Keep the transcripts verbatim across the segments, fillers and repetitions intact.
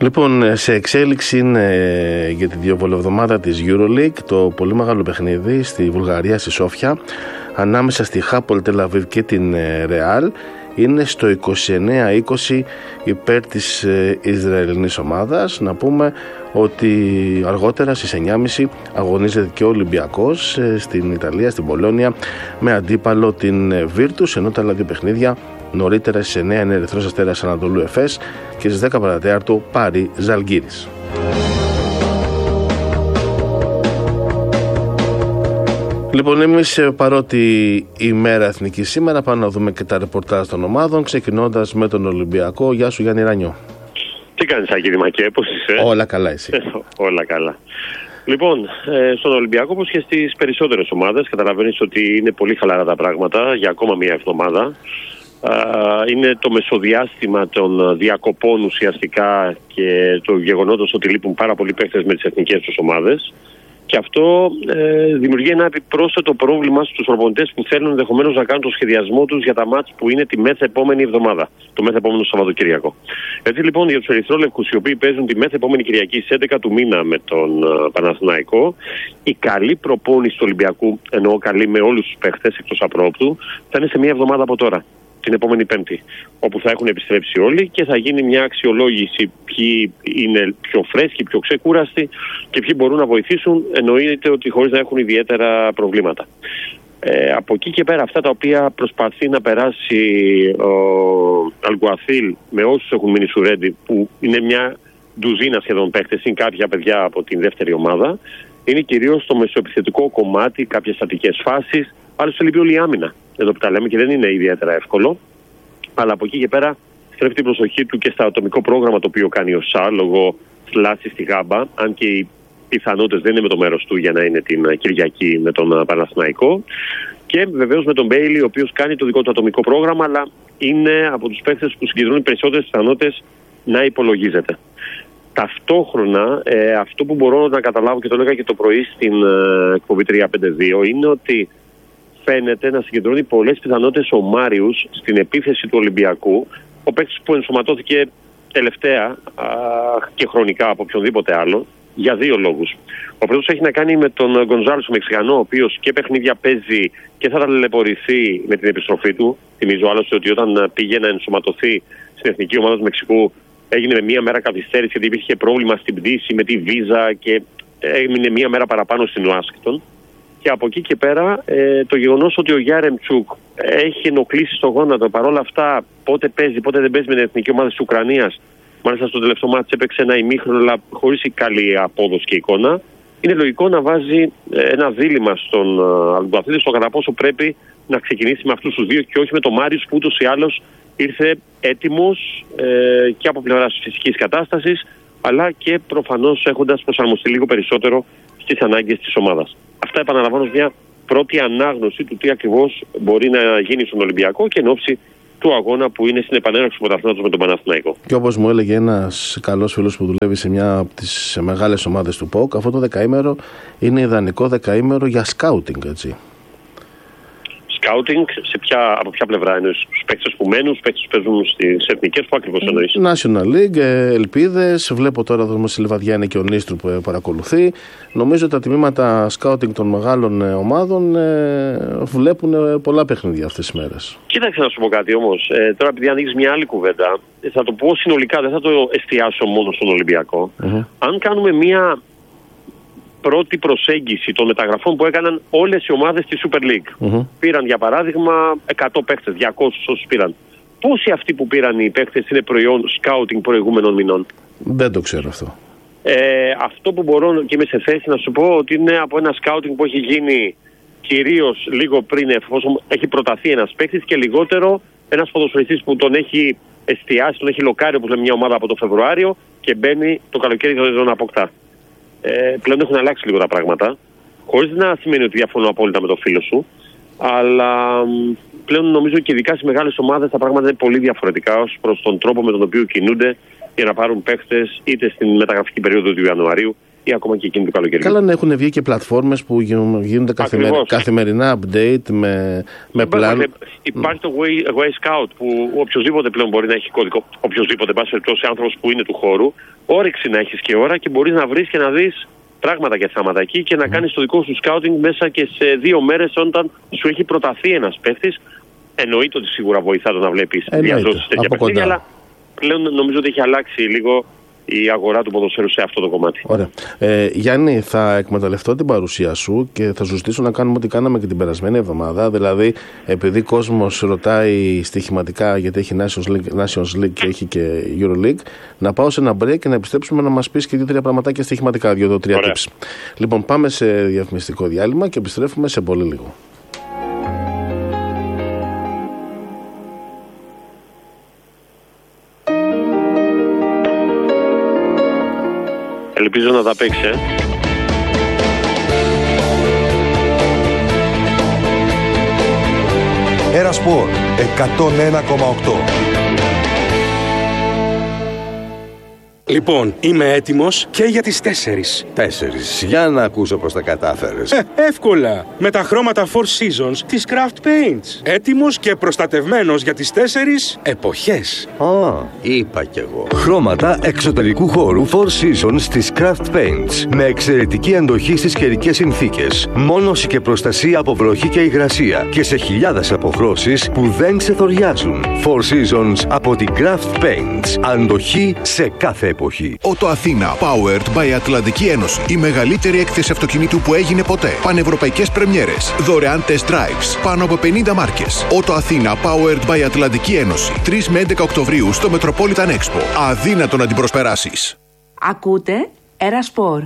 Λοιπόν, σε εξέλιξη είναι για τη διοβολοβδομάδα της EuroLeague το πολύ μεγάλο παιχνίδι στη Βουλγαρία, στη Σόφια, ανάμεσα στη Hapoel Tel Aviv και την Real. Είναι στο είκοσι εννέα είκοσι υπέρ της Ισραηλινής ομάδας. Να πούμε ότι αργότερα στις εννιά και μισή αγωνίζεται και ο Ολυμπιακός στην Ιταλία, στην Πολόνια, με αντίπαλο την Virtus, ενώ τα άλλα δύο παιχνίδια νωρίτερα στις εννιά είναι Ερυθρός Αστέρας Ανατολού Εφές και στις δέκα παρατέταρτο Πάρη Ζαλγκίρις. Λοιπόν, εμείς παρότι η μέρα εθνική σήμερα, πάμε να δούμε και τα ρεπορτάζ των ομάδων, ξεκινώντας με τον Ολυμπιακό. Γεια σου, Γιάννη Ρανιό. Τι κάνεις, Άγγελη Μακέ, πώς είσαι? Όλα καλά, εσύ? Όλα καλά. Λοιπόν, ε, στον Ολυμπιακό, όπως και στις περισσότερες ομάδες, καταλαβαίνεις ότι είναι πολύ χαλαρά τα πράγματα για ακόμα μία εβδομάδα. Uh, είναι το μεσοδιάστημα των διακοπών ουσιαστικά και το γεγονότος ότι λείπουν πάρα πολλοί παίκτες με τις εθνικές τους ομάδες. Και αυτό ε, δημιουργεί ένα επιπρόσθετο πρόβλημα στους προπονητές που θέλουν ενδεχομένως να κάνουν το σχεδιασμό τους για τα μάτς που είναι τη μεθεπόμενη εβδομάδα, το μεθεπόμενο Σαββατοκύριακο. Έτσι λοιπόν για τους ερυθρόλευκους, οι οποίοι παίζουν τη μεθεπόμενη Κυριακή στις έντεκα του μήνα με τον uh, Παναθηναϊκό, η καλή προπόνηση του Ολυμπιακού, εννοώ καλή με όλους τους παίκτες εκτός απρόπτου, θα είναι σε μία εβδομάδα από τώρα, την επόμενη Πέμπτη, όπου θα έχουν επιστρέψει όλοι και θα γίνει μια αξιολόγηση ποιοι είναι πιο φρέσκοι, πιο ξεκούραστοι και ποιοι μπορούν να βοηθήσουν, εννοείται ότι χωρίς να έχουν ιδιαίτερα προβλήματα. Ε, από εκεί και πέρα, αυτά τα οποία προσπαθεί να περάσει ο Αλγκουαθίλ με όσους έχουν μείνει στο Ρέντι, που είναι μια ντουζίνα σχεδόν παίχτες, είναι κάποια παιδιά από την δεύτερη ομάδα, είναι κυρίως το μεσοεπιθετικό κομμάτι, κάποιες στατικές φάσεις, άλλωστε λείπει όλη η άμυνα. Εδώ που τα λέμε και δεν είναι ιδιαίτερα εύκολο. Αλλά από εκεί και πέρα στρέφει την προσοχή του και στο ατομικό πρόγραμμα το οποίο κάνει ο ΣΑ λόγω θλάση στη Γάμπα. Αν και οι πιθανότητες δεν είναι με το μέρος του για να είναι την Κυριακή με τον Παναθηναϊκό. Και βεβαίως με τον Μπέιλι, ο οποίος κάνει το δικό του ατομικό πρόγραμμα, αλλά είναι από τους παίκτες που συγκεντρώνουν περισσότερες πιθανότητες να υπολογίζεται. Ταυτόχρονα, ε, αυτό που μπορώ να καταλάβω και το έλεγα και το πρωί στην ε, εκπομπή τρία πέντε δύο είναι ότι φαίνεται να συγκεντρώνει πολλές πιθανότητες ο Μάριους στην επίθεση του Ολυμπιακού, ο παίκτης που ενσωματώθηκε τελευταία α, και χρονικά από οποιονδήποτε άλλο, για δύο λόγους. Ο πρώτος έχει να κάνει με τον Γκονζάλες, ο Μεξικανό, ο οποίος και παιχνίδια παίζει και θα ταλαιπωρηθεί με την επιστροφή του. Θυμίζω άλλωστε ότι όταν πήγε να ενσωματωθεί στην εθνική ομάδα του Μεξικού, έγινε με μία μέρα καθυστέρηση γιατί υπήρχε πρόβλημα στην πτήση με τη βίζα και έμεινε μία μέρα παραπάνω στην Ουάσιγκτον. Και από εκεί και πέρα ε, το γεγονός ότι ο Γιάρεμτσουκ έχει ενοχλήσει στο γόνατο, παρόλα αυτά πότε παίζει, πότε δεν παίζει με την εθνική ομάδα της Ουκρανίας. Μάλιστα στο τελευταίο μάτι έπαιξε ένα ημίχρονο, αλλά χωρίς καλή απόδοση και εικόνα. Είναι λογικό να βάζει ένα δίλημμα στον Αλγκουαθίλη στο κατά πόσο πρέπει να ξεκινήσει με αυτούς τους δύο και όχι με τον Μάριους, που ούτως ή άλλως ήρθε έτοιμος ε, και από πλευράς φυσικής κατάστασης, αλλά και προφανώς έχοντας προσαρμοστεί λίγο περισσότερο στις ανάγκες της ομάδας. Αυτά επαναλαμβάνω μια πρώτη ανάγνωση του τι ακριβώς μπορεί να γίνει στον Ολυμπιακό και εν ώψη του αγώνα που είναι στην επανέναρξη του πρωταθλήματος με τον Παναθηναϊκό. Και όπως μου έλεγε ένας καλός φίλος που δουλεύει σε μια από τις μεγάλες ομάδες του ΠΟΚ, αυτό το δεκαήμερο είναι ιδανικό δεκαήμερο για σκάουτινγκ, έτσι. Σκάουτινγκ, σε ποια, από ποια πλευρά είναι, στους παίκτες που μένουν, στους παίκτες που παίζουν στις εθνικές, που ακριβώς εννοείς? National League, ελπίδες. Βλέπω τώρα εδώ στη Λιβαδιά είναι και ο Νίστρου που παρακολουθεί. Νομίζω ότι τα τμήματα σκάουτινγκ των μεγάλων ομάδων ε, βλέπουν πολλά παιχνίδια αυτές τις μέρες. Κοίταξε να σου πω κάτι όμως. Ε, τώρα, επειδή ανοίγεις μια άλλη κουβέντα, θα το πω συνολικά, δεν θα το εστιάσω μόνο στον Ολυμπιακό. Mm-hmm. Αν κάνουμε μια πρώτη προσέγγιση των μεταγραφών που έκαναν όλες οι ομάδες της Super League. Mm-hmm. Πήραν για παράδειγμα εκατό παίκτες, διακόσιους όσους πήραν. Πόσοι αυτοί που πήραν οι παίκτες είναι προϊόν σκάουτινγκ προηγούμενων μηνών? Δεν το ξέρω αυτό. Ε, αυτό που μπορώ και είμαι σε θέση να σου πω ότι είναι από ένα σκάουτινγκ που έχει γίνει κυρίως λίγο πριν, εφόσον έχει προταθεί ένας παίκτης, και λιγότερο ένας ποδοσφαιριστής που τον έχει εστιάσει, τον έχει λοκάρει, όπως λέμε, μια ομάδα από το Φεβρουάριο και μπαίνει το καλοκαίρι και τον αποκτά. Ε, πλέον έχουν αλλάξει λίγο τα πράγματα, χωρίς να σημαίνει ότι διαφωνώ απόλυτα με το φίλο σου, αλλά πλέον νομίζω και ειδικά στις μεγάλες ομάδες τα πράγματα είναι πολύ διαφορετικά ως προς τον τρόπο με τον οποίο κινούνται για να πάρουν παίχτες είτε στην μεταγραφική περίοδο του Ιανουαρίου ή ακόμα και εκείνη του καλοκαιριού. Καλά να έχουν βγει και πλατφόρμες που γίνονται καθημερι... καθημερινά update με, με πλάνο. Υπάρχει το Way, Way Scout που οποιοδήποτε πλέον μπορεί να έχει κωδικό, οποιοδήποτε, εν πάση περιπτώσει, άνθρωπος που είναι του χώρου, όρεξη να έχεις και ώρα και μπορείς να βρεις και να δεις πράγματα και θέματα εκεί και να κάνεις το δικό σου scouting μέσα και σε δύο μέρες όταν σου έχει προταθεί ένας παίχτης. Εννοείται ότι σίγουρα βοηθά το να βλέπεις διαδόσεις τέτοια παιχνίδια, αλλά πλέον νομίζω ότι έχει αλλάξει λίγο η αγορά του ποδοσφαίρου σε αυτό το κομμάτι. Ωραία. Ε, Γιάννη, θα εκμεταλλευτώ την παρουσία σου και θα σου ζητήσω να κάνουμε ό,τι κάναμε και την περασμένη εβδομάδα. Δηλαδή, επειδή κόσμος ρωτάει στοιχηματικά, γιατί έχει Nations League, Nations League και έχει και EuroLeague, να πάω σε ένα break και να επιστρέψουμε να μας πεις και δύο-τρία πραγματάκια στοιχηματικά, δύο-τρία tips. Λοιπόν, πάμε σε διαφημιστικό διάλειμμα και επιστρέφουμε σε πολύ λίγο. Ελπίζω να τα παίξει. ε. Ερασπορ εκατόν ένα κόμμα οκτώ. Λοιπόν, είμαι έτοιμος και για τις τέσσερις. Τέσσερις. Για να ακούσω πώς τα κατάφερες. Ε, εύκολα. Με τα χρώματα Four Seasons της Craft Paints. Έτοιμος και προστατευμένος για τις τέσσερις εποχές. Α, είπα κι εγώ. Χρώματα εξωτερικού χώρου Four Seasons της Craft Paints. Με εξαιρετική αντοχή στις καιρικές συνθήκες. Μόνωση και προστασία από βροχή και υγρασία. Και σε χιλιάδες αποχρώσεις που δεν ξεθοριάζουν. Four Seasons από την Craft Paints. Αντοχή σε κάθε εποχή. Ότο Αθήνα, powered by Ατλαντική Ένωση. Η μεγαλύτερη έκθεση αυτοκινήτου που έγινε ποτέ. Πανευρωπαϊκές πρεμιέρες. Δωρεάν test drives. Πάνω από πενήντα μάρκες. Ότο Αθήνα, powered by Ατλαντική Ένωση. τρεις με έντεκα Οκτωβρίου στο Metropolitan Expo. Αδύνατο να την προσπεράσεις. Ακούτε Ερασπορ.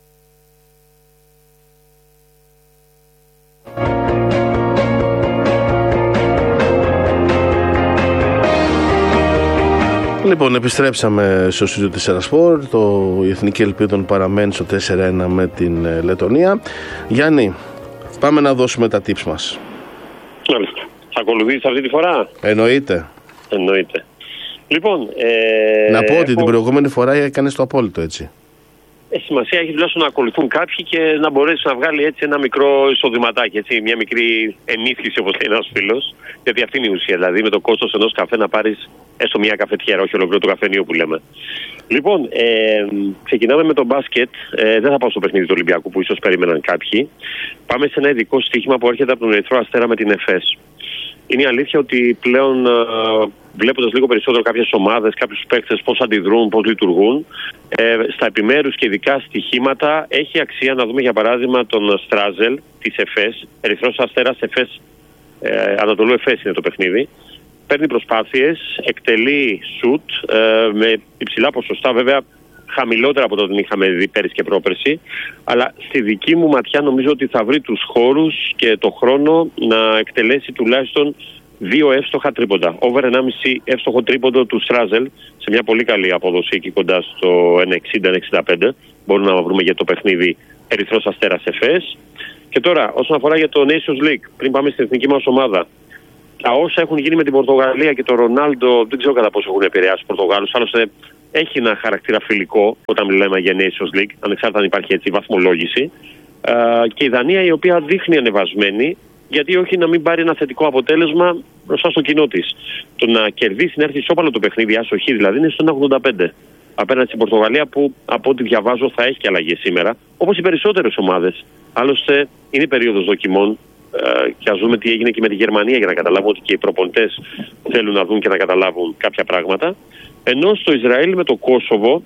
Λοιπόν, επιστρέψαμε στο στούντιο της Ερασπορ. Το η Εθνική Ελπίδων παραμένει στο τέσσερα ένα με την ε, Λετωνία. Γιάννη, πάμε να δώσουμε τα tips μας. Μάλιστα. Θα ακολουθείς αυτή τη φορά? Εννοείται. Εννοείται. Λοιπόν, ε, να πω ότι έχω... την προηγούμενη φορά έκανες το απόλυτο, έτσι. Ε, σημασία έχει τουλάχιστον να ακολουθούν κάποιοι και να μπορέσει να βγάλει έτσι ένα μικρό εισοδηματάκι, έτσι, μια μικρή ενίσχυση, όπως λέει ένας φίλος. Γιατί αυτή είναι η ουσία. Δηλαδή, με το κόστος ενός καφέ να πάρεις έστω μια καφετιέρα, όχι ολόκληρο το καφενείο που λέμε. Λοιπόν, ε, ξεκινάμε με το μπάσκετ. Ε, δεν θα πάω στο παιχνίδι του Ολυμπιακού που ίσως περίμεναν κάποιοι. Πάμε σε ένα ειδικό στοίχημα που έρχεται από τον Ερυθρό Αστέρα με την ΕΦΕΣ. Είναι η αλήθεια ότι πλέον, ε, βλέποντας λίγο περισσότερο κάποιες ομάδες, κάποιους παίκτες, πώς αντιδρούν, πώς λειτουργούν, ε, στα επιμέρους και ειδικά στοιχήματα έχει αξία να δούμε για παράδειγμα τον Στράζελ της ΕΦΕΣ, Ερυθρός Αστέρας ΕΦΕΣ, ε, Ανατολού ΕΦΕΣ είναι το παιχνίδι. Παίρνει προσπάθειες, εκτελεί σουτ ε, με υψηλά ποσοστά, βέβαια χαμηλότερα από το ότι είχαμε δει πέρυσι και πρόπερσι, αλλά στη δική μου ματιά νομίζω ότι θα βρει τους χώρους και το χρόνο να εκτελέσει τουλάχιστον δύο εύστοχα τρίποντα. Over ενάμιση εύστοχο τρίποντο του Στράζελ σε μια πολύ καλή απόδοση εκεί κοντά στο ένα εξήντα ένα εξήντα πέντε. Μπορούμε να βρούμε για το παιχνίδι Ερυθρός Αστέρας ΕΦΕΣ. Και τώρα, όσον αφορά για το Nations League, πριν πάμε στην εθνική μας ομάδα, τα όσα έχουν γίνει με την Πορτογαλία και τον Ρονάλντο, δεν ξέρω κατά πόσο έχουν επηρεάσει τους Πορτογάλους. Άλλωστε, έχει ένα χαρακτήρα φιλικό όταν μιλάμε για Nations League, ανεξάρτητα αν υπάρχει έτσι βαθμολόγηση. Ε, και η Δανία, η οποία δείχνει ανεβασμένη, γιατί όχι να μην πάρει ένα θετικό αποτέλεσμα μπροστά στο κοινό της. Το να κερδίσει, να έρθει ισόπαλο το παιχνίδι, άσοχη δηλαδή, είναι στο ένα ογδόντα πέντε. Απέναντι στην Πορτογαλία, που από ό,τι διαβάζω θα έχει και αλλαγές σήμερα, όπως οι περισσότερες ομάδες. Άλλωστε, είναι περίοδος δοκιμών. Uh, και ας δούμε τι έγινε και με τη Γερμανία για να καταλάβουμε ότι και οι προπονητές θέλουν να δουν και να καταλάβουν κάποια πράγματα. Ενώ στο Ισραήλ με το Κόσοβο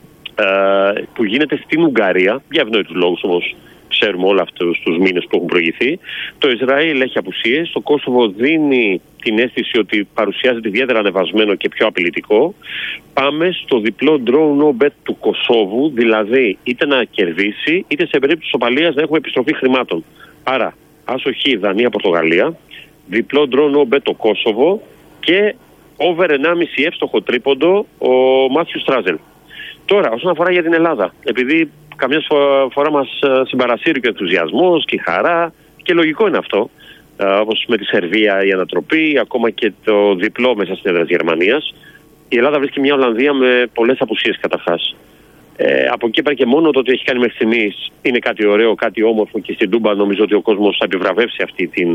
uh, που γίνεται στην Ουγγαρία, για ευνόητους λόγους όμως ξέρουμε όλα αυτούς τους μήνες που έχουν προηγηθεί, το Ισραήλ έχει απουσίες, το Κόσοβο δίνει την αίσθηση ότι παρουσιάζεται ιδιαίτερα ανεβασμένο και πιο απειλητικό. Πάμε στο διπλό draw no bet του Κωσόβου, δηλαδή είτε να κερδίσει είτε σε περίπτωση σοπαλίας να έχουμε επιστροφή χρημάτων. Άρα άσοχη Δανία-Πορτογαλία, διπλό draw no bet το Κόσοβο και over ενάμιση εύστοχο τρίποντο ο Μάθιου Στράζελ. Τώρα, όσον αφορά για την Ελλάδα, επειδή καμιά φορά μας συμπαρασύρει και ο ενθουσιασμός και η χαρά, και λογικό είναι αυτό, όπως με τη Σερβία η ανατροπή, ακόμα και το διπλό μέσα στην έδρα της Γερμανίας, η Ελλάδα βρίσκει μια Ολλανδία με πολλές απουσίες καταρχάς. Ε, από εκεί πέρα και μόνο το ότι έχει κάνει μέχρι στιγμής είναι κάτι ωραίο, κάτι όμορφο, και στην Τούμπα νομίζω ότι ο κόσμος θα επιβραβεύσει αυτή την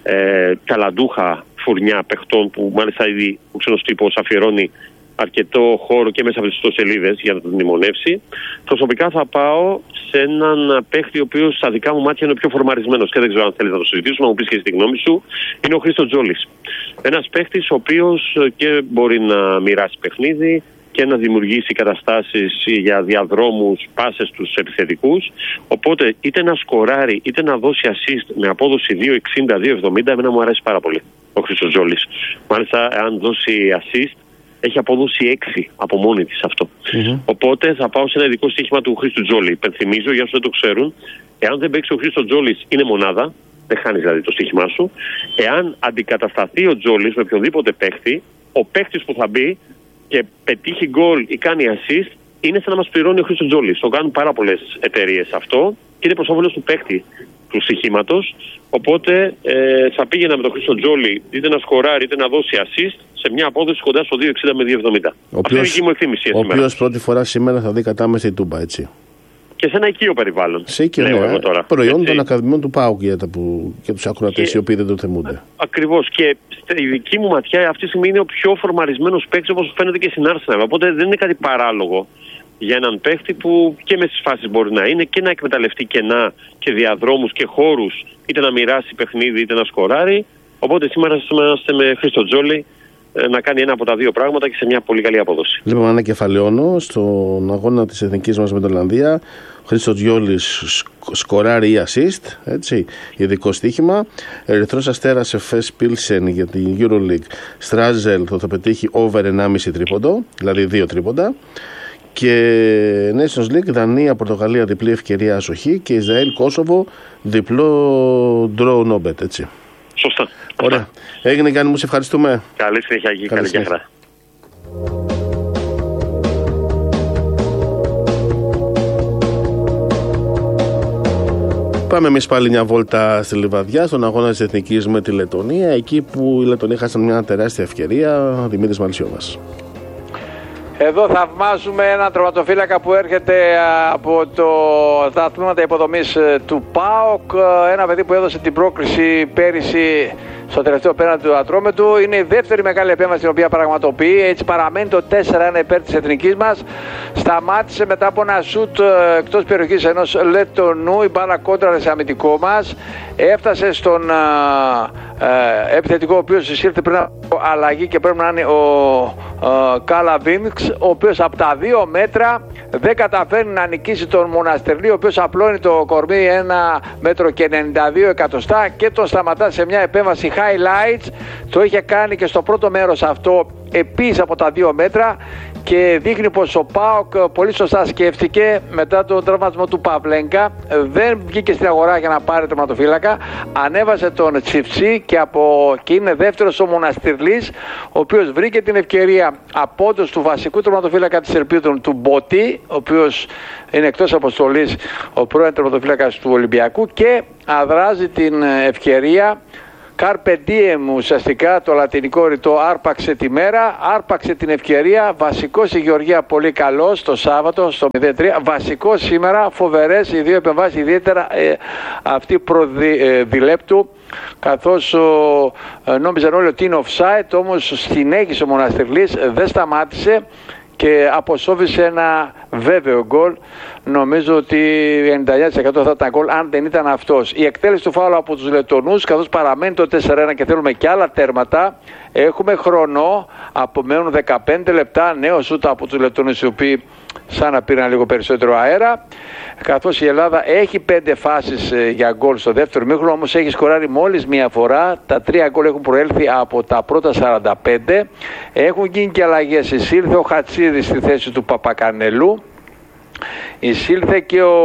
ε, καλαντούχα φουρνιά παιχτών, που μάλιστα ήδη ο ξένος τύπος αφιερώνει αρκετό χώρο και μέσα από τις ιστοσελίδες για να τον μνημονεύσει. Προσωπικά θα πάω σε έναν παίχτη ο οποίος στα δικά μου μάτια είναι ο πιο φορμαρισμένος, και δεν ξέρω αν θέλεις να το συζητήσουμε, να μου πεις και τη γνώμη σου. Είναι ο Χρήστο Τζόλης. Ένας παίχτης ο οποίος και μπορεί να μοιράσει παιχνίδι και να δημιουργήσει καταστάσεις για διαδρόμους, πάσες στους επιθετικούς. Οπότε είτε να σκοράρει είτε να δώσει assist με απόδοση δύο εξήντα δύο εβδομήντα, εμένα μου αρέσει πάρα πολύ ο Χρήστος Τζόλης. Μάλιστα, αν δώσει assist, έχει απόδοση έξι από μόνη της αυτό. Mm-hmm. Οπότε θα πάω σε ένα ειδικό στοίχημα του Χρήστου Τζόλη. Υπενθυμίζω, για όσους δεν το ξέρουν, εάν δεν παίξει ο Χρήστος Τζόλης, είναι μονάδα. Δεν χάνεις δηλαδή το στοίχημά σου. Εάν αντικατασταθεί ο Τζόλης με οποιονδήποτε παίχτη, ο παίχτης που θα μπει και πετύχει γκολ ή κάνει assist, είναι σαν να μας πληρώνει ο Χρήστος Τζόλης. Το κάνουν πάρα πολλές εταιρείες αυτό και είναι προς όφελος του παίχτη του στοιχήματος. Οπότε ε, θα πήγαινα με τον Χρήστο Τζόλη είτε να σκοράρει είτε να δώσει assist σε μια απόδοση κοντά στο δύο εξήντα με δύο εβδομήντα. Αυτή είναι η δική μου εκτίμηση. Ο οποίος πρώτη φορά σήμερα θα δει κατάμεση Τούμπα, έτσι. Και σε ένα οικείο περιβάλλον. Σε οικείο, ναι, τώρα, προϊόν των ακαδημιών του ΠΑΟΚ για, για τους ακροατές οι οποίοι δεν το θεμούνται. Ακριβώς. Και η δική μου ματιά αυτή τη στιγμή είναι ο πιο φορμαρισμένος παίκτης, όπως φαίνεται και στην Arsenal. Οπότε δεν είναι κάτι παράλογο για έναν παίκτη που και με στις φάσεις μπορεί να είναι και να εκμεταλλευτεί κενά και διαδρόμους και χώρους, είτε να μοιράσει παιχνίδι είτε να σκοράρει. Οπότε σήμερα είμαστε με Χρήστο Τζόλη να κάνει ένα από τα δύο πράγματα και σε μια πολύ καλή απόδοση. Λοιπόν, ανακεφαλαιώνω στον αγώνα της εθνικής μας με την Ολλανδία. Ο Χρήστος Τζόλης σκοράρει ή assist, έτσι, ειδικό στοίχημα. Ερυθρός Αστέρας Εφές Πίλσεν για την EuroLeague. Στράζελ θα πετύχει over ενάμιση τρίποντο, δηλαδή δύο τρίποντα. Και Nations League, Δανία, Πορτογαλία διπλή ευκαιρία ασοχή και Ισραήλ Κόσοβο διπλό draw no bet, έτσι. Σωστά. Ωραία. Έγινε, Γιάννη μου, σε ευχαριστούμε. Καλή συνέχεια, καλή, καλή συνέχεια. Πάμε εμείς πάλι μια βόλτα στη Λιβαδιά, στον αγώνα της Εθνικής με τη Λετωνία, εκεί που οι Λετωνοί χάσαν μια τεράστια ευκαιρία. Δημήτρης Μαλσιώβας. Εδώ θαυμάζουμε έναν τερματοφύλακα που έρχεται από το, τα τμήματα υποδομής του ΠΑΟΚ. Ένα παιδί που έδωσε την πρόκριση πέρυσι στο τελευταίο πέναλτι του Ατρόμετου. Είναι η δεύτερη μεγάλη επέμβαση την οποία πραγματοποιεί. Έτσι παραμένει το τέσσερα ένα υπέρ της εθνικής μας. Σταμάτησε μετά από ένα σουτ εκτός περιοχής ενός Λετωνού. Η μπάλα κόντραρε σε αμυντικό μας. Έφτασε στον ε, επιθετικό, ο οποίος εισήλθε πριν από αλλαγή και πρέπει να είναι ο ε, Καλαβίνξ, ο οποίος από τα δύο μέτρα δεν καταφέρνει να νικήσει τον Μοναστερλή, ο οποίος απλώνει το κορμί ένα μέτρο και ενενήντα δύο εκατοστά και τον σταματά σε μια επέμβαση highlights. Το είχε κάνει και στο πρώτο μέρος αυτό επίσης από τα δύο μέτρα και δείχνει πως ο ΠΑΟΚ πολύ σωστά σκέφτηκε μετά τον τραυματισμό του Παυλέγκα. Δεν βγήκε στην αγορά για να πάρει τερματοφύλακα, ανέβασε τον Τσιφτσί και, από... και είναι δεύτερος ο Μοναστηρλής, ο οποίος βρήκε την ευκαιρία απόντος του βασικού τερματοφύλακα της Ελπίδων του Μποτί, ο οποίος είναι εκτός αποστολής, ο πρώην τερματοφύλακας του Ολυμπιακού, και αδράζει την ευκαιρία. Carpe diem, ουσιαστικά το λατινικό ρητό, άρπαξε τη μέρα, άρπαξε την ευκαιρία. Βασικός η Γεωργία, πολύ καλός το Σάββατο στο μηδέν τρία. Βασικός σήμερα, φοβερές οι δύο επεμβάσεις, ιδιαίτερα ε, αυτή προδιλέπτου, καθώς ο, ε, νόμιζαν όλοι ότι είναι offside, όμως συνέχισε ο Μοναστερλής, δεν σταμάτησε και αποσόβησε ένα βέβαιο γκολ. Νομίζω ότι ενενήντα εννιά τοις εκατό θα ήταν γκολ αν δεν ήταν αυτός. Η εκτέλεση του φάουλου από τους Λετωνούς, καθώς παραμένει το τέσσερα ένα και θέλουμε και άλλα τέρματα. Έχουμε χρόνο, απομένουν δεκαπέντε λεπτά. Νέο σούτ από τους Λετωνούς, οι οποίοι σαν να πήραν λίγο περισσότερο αέρα. Καθώς η Ελλάδα έχει πέντε φάσεις για γκολ στο δεύτερο μήχρονο, όμως έχει σκοράρει μόλις μία φορά. Τα τρία γκολ έχουν προέλθει από τα πρώτα σαράντα πέντε. Έχουν γίνει και αλλαγές. Εισήλθε ο Χατσίδης στη θέση του Παπακανελού. Εισήλθε και ο,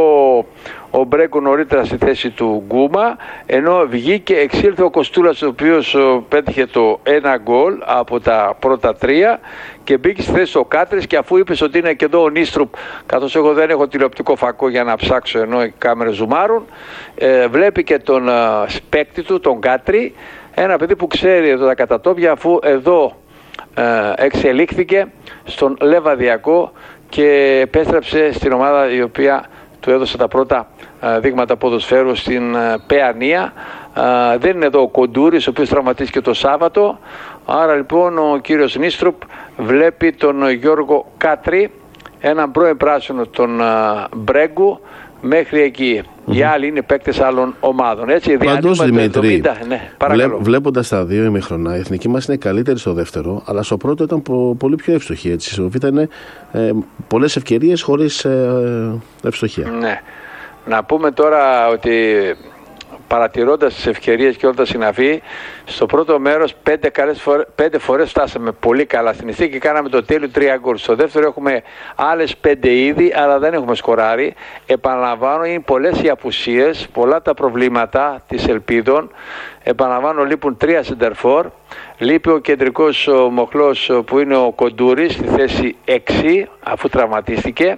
ο Μπρέγκο νωρίτερα στη θέση του Γκούμα, ενώ βγήκε, εξήλθε ο Κοστούλας, ο οποίος πέτυχε το ένα γκολ από τα πρώτα τρία και μπήκε στη θέση ο Κάτρης. Και αφού είπες ότι είναι και εδώ ο Νίστρουπ, καθώς εγώ δεν έχω τηλεοπτικό φακό για να ψάξω ενώ οι κάμερες ζουμάρουν, ε, βλέπει και τον ε, παίκτη του, τον Κάτρη, ένα παιδί που ξέρει εδώ τα κατατόπια, αφού εδώ ε, εξελίχθηκε στον Λεβαδιακό και επέστρεψε στην ομάδα η οποία του έδωσε τα πρώτα δείγματα ποδοσφαίρου στην Παιανία. Δεν είναι εδώ ο Κοντούρης, ο οποίος τραυματίστηκε το Σάββατο. Άρα λοιπόν ο κύριος Νίστρουπ βλέπει τον Γιώργο Κάτρη, έναν πρώην πράσινο τον Μπρέγκου, μέχρι εκεί. Mm-hmm. Οι άλλοι είναι παίκτες άλλων ομάδων. Έτσι, Πάντως, Δημήτρη, εβδομήντα, ναι, βλέ, βλέποντας τα δύο ημιχρονά, η εθνική μας είναι καλύτερη στο δεύτερο, αλλά στο πρώτο ήταν πο, πολύ πιο εύστοχη. Έτσι. Στο Β' ήταν ε, πολλές ευκαιρίες χωρίς ε, ευστοχία. Ναι. Να πούμε τώρα ότι παρατηρώντας τις ευκαιρίες και όλα τα συναφή, στο πρώτο μέρος πέντε, καλές φορές, πέντε φορές φτάσαμε πολύ καλά στην νηστή και κάναμε το τέλειο τρία γκολ. Στο δεύτερο έχουμε άλλες πέντε ήδη, αλλά δεν έχουμε σκοράρει. Επαναλαμβάνω, είναι πολλές οι απουσίες, πολλά τα προβλήματα της ελπίδων. Επαναλαμβάνω, λείπουν τρία σεντερφόρ. Λείπει ο κεντρικός ο μοχλός που είναι ο Κοντούρης στη θέση έξι, αφού τραυματίστηκε.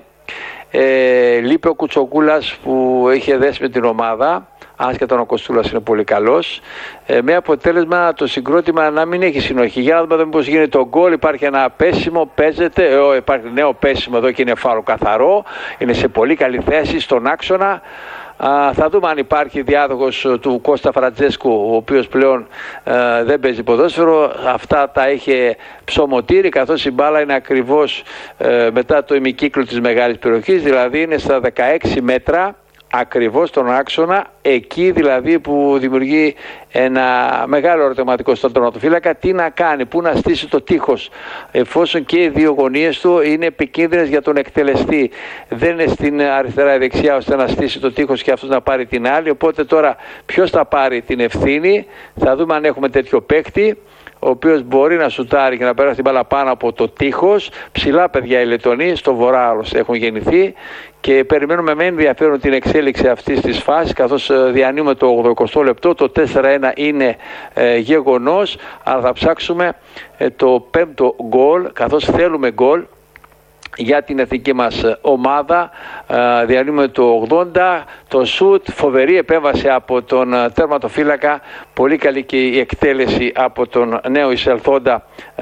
Ε, λείπει ο Κουτσοκούλας που είχε δέσει με την ομάδα, άσχετα ο Κοστούλας είναι πολύ καλός, ε, με αποτέλεσμα το συγκρότημα να μην έχει συνοχή. Για να δούμε πώς γίνεται το γκολ. Υπάρχει ένα πέσιμο, παίζεται, ε, υπάρχει νέο πέσιμο εδώ και είναι φάουλ καθαρό, είναι σε πολύ καλή θέση στον άξονα. Α, θα δούμε αν υπάρχει διάδοχος του Κώστα Φραντζέσκου, ο οποίος πλέον α, δεν παίζει ποδόσφαιρο. Αυτά τα είχε ψωμοτήρι, καθώς η μπάλα είναι ακριβώς α, μετά το ημικύκλο της μεγάλης περιοχής, δηλαδή είναι στα δεκαέξι μέτρα ακριβώς τον άξονα, εκεί δηλαδή που δημιουργεί ένα μεγάλο ερωτηματικό στον τερματοφύλακα, τι να κάνει, πού να στήσει το τείχος, εφόσον και οι δύο γωνίες του είναι επικίνδυνες για τον εκτελεστή. Δεν είναι στην αριστερά ή δεξιά ώστε να στήσει το τείχος και αυτός να πάρει την άλλη. Οπότε τώρα ποιος θα πάρει την ευθύνη, θα δούμε αν έχουμε τέτοιο παίκτη, ο οποίος μπορεί να σουτάρει και να περάσει την μπάλα πάνω από το τείχος. Ψηλά παιδιά οι Λετονοί, στο βορρά άλλωστε έχουν γεννηθεί και περιμένουμε με ενδιαφέρον την εξέλιξη αυτής της φάσης, καθώς διανύουμε το ογδοηκοστό λεπτό, το τέσσερα ένα είναι ε, γεγονός, αλλά θα ψάξουμε ε, το πέμπτο γκολ, καθώς θέλουμε γκολ για την εθνική μας ομάδα. Uh, διανύουμε το ογδόντα, το σουτ, φοβερή επέμβαση από τον uh, τερματοφύλακα, πολύ καλή και η εκτέλεση από τον νέο εισελθόντα uh,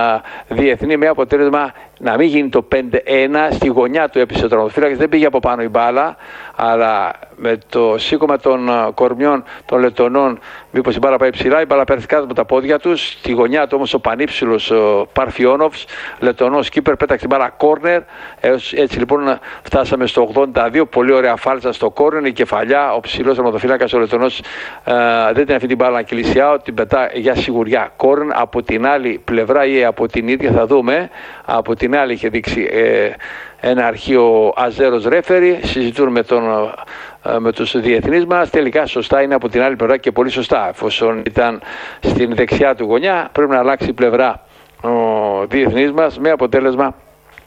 διεθνή, με αποτέλεσμα να μην γίνει το πέντε ένα. Στη γωνιά του έπεισε ο τερματοφύλακας, δεν πήγε από πάνω η μπάλα, αλλά με το σήκωμα των uh, κορμιών των Λετωνών, μήπως η μπάλα πάει ψηλά, η μπάλα πέρασε κάτω από τα πόδια τους. Στη γωνιά του όμως ο πανύψηλος ο Παρφιόνοφς, Λετωνός κύπερ, πέταξε την μπάλα κόρνερ. Έτσι λοιπόν φτάσαμε στο ογδόντα δύο, πολύ ωραία φάλτσα στο κόρνερ, η κεφαλιά, ο ψηλός τερματοφύλακας ο Λετωνός ε, δεν την αφήνει την μπάλα να κυλισιάω, την πετά για σιγουριά κόρνερ. Από την άλλη πλευρά ή από την ίδια θα δούμε, από την άλλη είχε δείξει ε, ένα αρχείο Αζέρος ρέφερι, συζητούν με τον με τους διεθνείς μας, τελικά σωστά είναι από την άλλη πλευρά και πολύ σωστά, εφόσον ήταν στην δεξιά του γωνιά πρέπει να αλλάξει πλευρά ο διεθνής μας, με αποτέλεσμα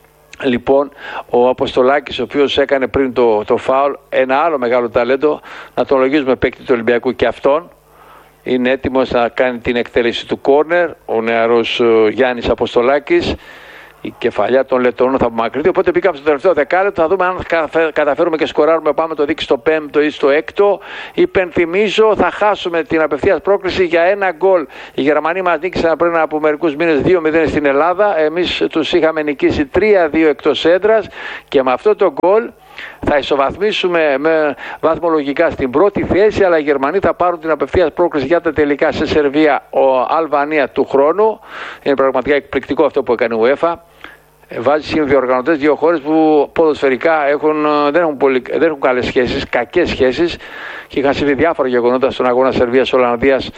λοιπόν ο Αποστολάκης, ο οποίος έκανε πριν το, το φάουλ, ένα άλλο μεγάλο ταλέντο, να τον λογίζουμε παίκτη του Ολυμπιακού και αυτόν, είναι έτοιμος να κάνει την εκτέλεση του κόρνερ, ο νεαρός Γιάννης Αποστολάκης. Η κεφαλιά των Λετωνών θα απομακρυνθεί. Οπότε πήγαμε στο τελευταίο δεκάλεπτο. Θα δούμε αν καταφέρουμε και σκοράρουμε. Πάμε το δείξει στο πέμπτο ή στο έκτο. Υπενθυμίζω, θα χάσουμε την απευθείας πρόκριση για ένα γκολ. Οι Γερμανοί μας νίκησαν πριν από μερικούς μήνες δύο μηδέν στην Ελλάδα. Εμείς τους είχαμε νικήσει τρία δύο εκτός έδρας. Και με αυτό το γκολ θα ισοβαθμίσουμε με βαθμολογικά στην πρώτη θέση, αλλά οι Γερμανοί θα πάρουν την απευθείας πρόκριση για τα τελικά σε Σερβία, ο Αλβανία του χρόνου. Είναι πραγματικά εκπληκτικό αυτό που έκανε η UEFA. Βάζει συνδιοργανωτές δύο χώρες που ποδοσφαιρικά έχουν, δεν, έχουν πολύ, δεν έχουν καλές σχέσεις, κακές σχέσεις, και είχαν συμβεί διάφορα γεγονότα στον αγώνα Σερβίας-Ολλανδίας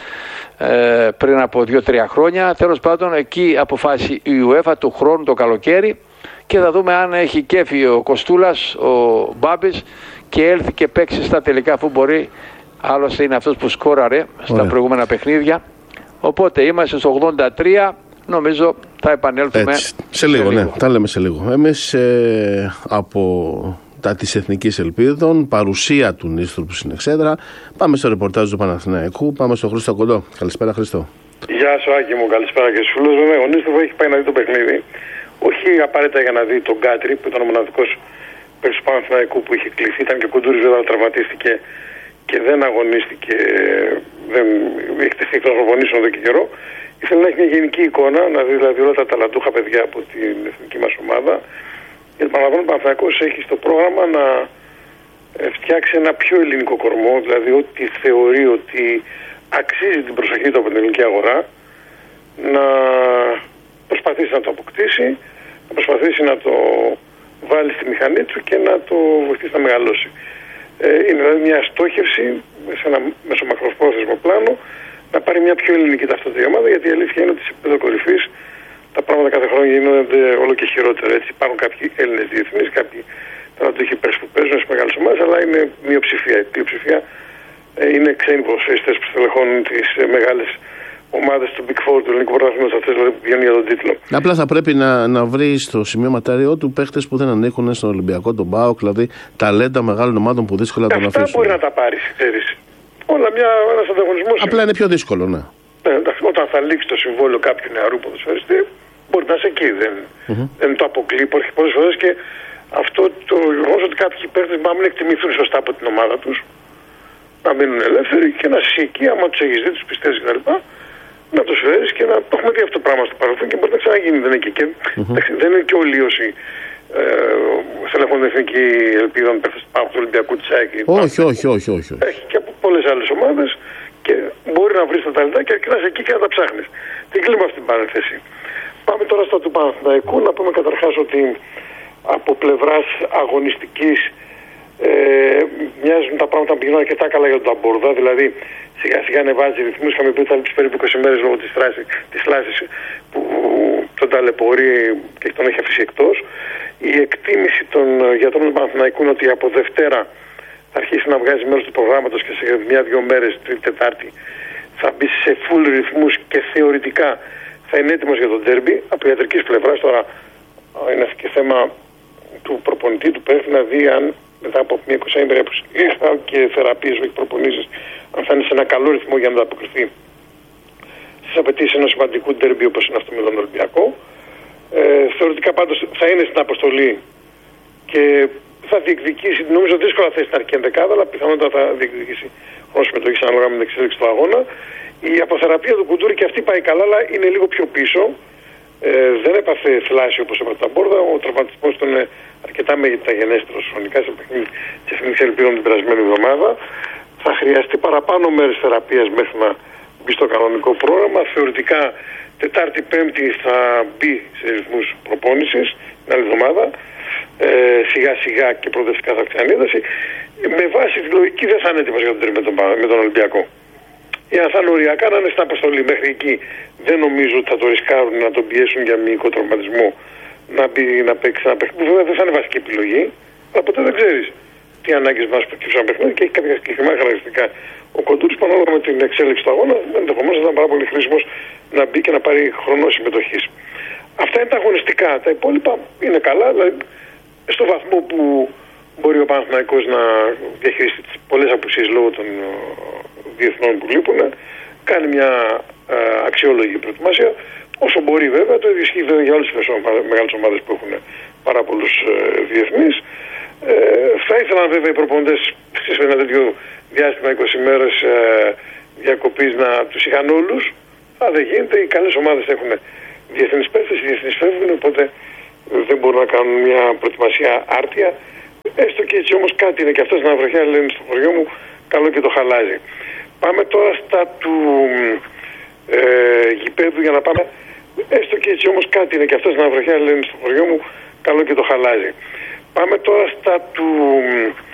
ε, πριν από δύο τρία χρόνια. Τέλος πάντων, εκεί αποφάσισε η UEFA του χρόνου το καλοκαίρι. Και θα δούμε αν έχει κέφι ο Κοστούλας, ο Μπάμπης, και έλθει και παίξει στα τελικά, αφού μπορεί. Άλλωστε είναι αυτός που σκόραρε στα Ωραία. προηγούμενα παιχνίδια. Οπότε είμαστε στο ογδόντα τρία, νομίζω θα επανέλθουμε Έτσι. σε λίγο. Σε λίγο. Ναι, τα λέμε σε λίγο. Εμείς ε, από τα της Εθνικής Ελπίδων, παρουσία του Νίστρουπ στην Εξέδρα, πάμε στο ρεπορτάζ του Παναθηναϊκού, πάμε στο Χρήστο Κοντό. Καλησπέρα Χρήστο. Γεια σου Άκη μου, καλησπέρα και στους φίλους μου. Ο Νίστρουπ έχει πάει να δει το παιχνίδι. Όχι απαραίτητα για να δει τον Κάτρι, που ήταν ο μοναδικός παίκτης του Παναθηναϊκού που είχε κληθεί. Ήταν και ο Κοντούρης, βέβαια, τραυματίστηκε και δεν αγωνίστηκε. Δεν έχει τεθεί εκτός προπονήσεων εδώ και καιρό. Ήθελε να έχει μια γενική εικόνα, να δει δηλαδή όλα τα ταλαντούχα παιδιά από την εθνική μας ομάδα. Γιατί παραλαμβάνω, ο Παναθηναϊκός έχει στο πρόγραμμα να φτιάξει ένα πιο ελληνικό κορμό, δηλαδή ότι θεωρεί ότι αξίζει την προσοχή του από την ελληνική αγορά, να προσπαθήσει να το αποκτήσει, να προσπαθήσει να το βάλει στη μηχανή του και να το βοηθήσει να μεγαλώσει. Ε, είναι δηλαδή μια στόχευση σε ένα μεσομακροπρόθεσμο πλάνο να πάρει μια πιο ελληνική ταυτότητα ομάδα, γιατί η αλήθεια είναι ότι σε επίπεδο κορυφής τα πράγματα κάθε χρόνο γίνονται όλο και χειρότερα. Έτσι, υπάρχουν κάποιοι Έλληνες διεθνείς, κάποιοι τερματοφύλακες πέρσι που παίζουν σε μεγάλες ομάδες, αλλά είναι μειοψηφία. Η πλειοψηφία ε, είναι ξένοι ποδοσφαιριστές που στελεχώνουν τις ε, μεγάλες ομάδες του Big Four, του ελληνικού πρωταθλήματος, αυτές δηλαδή που πηγαίνουν για τον τίτλο. Απλά θα πρέπει να, να βρει στο σημείο ματάριό του παίχτες που δεν ανήκουν στον Ολυμπιακό, τον ΠΑΟΚ, δηλαδή ταλέντα μεγάλων ομάδων που δύσκολα τον αφήσουν. Αυτά μπορεί να τα πάρει, ξέρεις. Όλα μια, ένας ανταγωνισμός. Απλά είναι πιο δύσκολο, ναι. Ναι, εντάξει, όταν θα λήξει το συμβόλαιο κάποιου νεαρού ποδοσφαιριστή, μπορεί να είσαι εκεί. Δεν, mm-hmm. δεν το αποκλείει πολλές φορές και αυτό το γεγονός ότι κάποιοι παίχτες να μην εκτιμηθούν σωστά από την ομάδα τους, να μείνουν ελεύθεροι και να είσαι εκεί, άμα τους έχεις δει, τους πιστεύεις κτλ. Να τους φέρεις και να το έχουμε δει αυτό το πράγμα στο παρελθόν και μπορεί να ξαναγίνει. Δεν είναι, και, mm-hmm. δεν είναι και όλοι όσοι ε, στελεχώνουν την εθνική ελπίδα να παίχτες του Ολυμπιακού της ΑΕΚ. Όχι, όχι, όχι, όχι. Έχει και από πολλές άλλες ομάδες και μπορεί να βρεις τα ταλεντάκια και να είσαι εκεί και να τα ψάχνεις. Την κλείνουμε αυτή την παρένθεση. Πάμε τώρα στα του Παναθηναϊκού. Να πούμε καταρχάς ότι από πλευράς αγωνιστικής ε, μοιάζουν τα πράγματα να πηγαίνουν αρκετά καλά για τον Ταμπόρδα. Δηλαδή σιγά σιγά ανεβάζει ρυθμούς. Είχαμε πει ότι θα λείψει περίπου είκοσι μέρες λόγω της, θράσης, της θλάσσης που τον ταλαιπωρεί και τον έχει αφήσει εκτός. Η εκτίμηση των γιατρών του Παναθηναϊκού είναι ότι από Δευτέρα θα αρχίσει να βγάζει μέρος του προγράμματος και σε μια-δυο μέρες, Τρίτη, Τετάρτη, θα μπει σε full ρυθμούς και θεωρητικά θα είναι έτοιμος για τον ντέρμπι. Από ιατρικής πλευράς τώρα είναι και θέμα του προπονητή του, πρέπει να δει αν μετά από μια εικοσαήμερη αποσχολία και θεραπείες, όχι προπονήσεις, αν θα είναι σε ένα καλό ρυθμό για να ανταποκριθεί στις απαιτήσεις ενός σημαντικού ντέρμπι όπως είναι αυτό με τον Ολυμπιακό. Ε, θεωρητικά πάντως θα είναι στην αποστολή και θα διεκδικήσει, νομίζω δύσκολα θα είναι στην αρχική ενδεκάδα, αλλά πιθανότατα θα διεκδικήσει χρόνο συμμετοχή ανάλογα με την εξέλιξη του αγώνα. Η αποθεραπεία του Κουντούρη και αυτή πάει καλά, αλλά είναι λίγο πιο πίσω. Ε, δεν έπαθε θλάση όπως έπαθε τα Μπόρδα. Ο τραυματισμός του είναι αρκετά μεγεθαγενέστερος χρονικά σε παιχνίδι της Εθνικής Ελπίδων την περασμένη εβδομάδα. Θα χρειαστεί παραπάνω μέρες θεραπείας μέχρι να μπει στο κανονικό πρόγραμμα. Θεωρητικά Τετάρτη Πέμπτη θα μπει σε ρυθμούς προπόνησης την άλλη εβδομάδα. Ε, σιγά σιγά και προοδευτικά θα αυξάνει ένταση. Με βάση τη λογική δεν θα είναι έτοιμος για τον τρίμηνο με, με τον Ολυμπιακό. Ή αν θα είναι οριακά να είναι στην αποστολή. Μέχρι εκεί δεν νομίζω ότι θα το ρισκάρουν να τον πιέσουν για μυϊκό τραυματισμό να μπει να παίξει ένα παιχνίδι. Βέβαια δεν θα είναι βασική επιλογή, αλλά ποτέ δεν ξέρεις τι ανάγκες μας προκύψουν ένα παιχνίδι και έχει κάποια συγκεκριμένα χαρακτηριστικά. Ο Κοντούρης πανόλογα με την εξέλιξη του αγώνα ενδεχομένως θα ήταν πάρα πολύ χρήσιμος να μπει και να πάρει χρόνο συμμετοχής. Αυτά είναι τα αγωνιστικά. Τα υπόλοιπα είναι καλά, δηλαδή στο βαθμό που μπορεί ο Παναθηναϊκός να διαχειριστεί τις πολλές απουσίες λόγω των διεθνών που λείπουν, κάνει μια α, αξιόλογη προετοιμασία. Όσο μπορεί βέβαια, το ίδιο ισχύει για όλες τις μεγάλες ομάδες που έχουν πάρα πολλούς ε, διεθνείς. Ε, θα ήθελαν βέβαια οι προπονητές σε ένα τέτοιο διάστημα είκοσι μέρες ε, διακοπής να τους είχαν όλους. Αλλά δεν γίνεται, οι καλές ομάδες έχουν διεθνείς παίκτες, οι διεθνείς φεύγουν, οπότε δεν μπορούν να κάνουν μια προετοιμασία άρτια. Έστω και έτσι όμως κάτι είναι και αυτό στην αναβροχιά, λένε στο χωριό μου, καλό και το χαλάζει. Πάμε τώρα στα του ε, γηπέδου για να πάμε. Έστω και έτσι όμως κάτι είναι και αυτό στην αναβροχιά, λένε στο χωριό μου, καλό και το χαλάζει. Πάμε τώρα στα του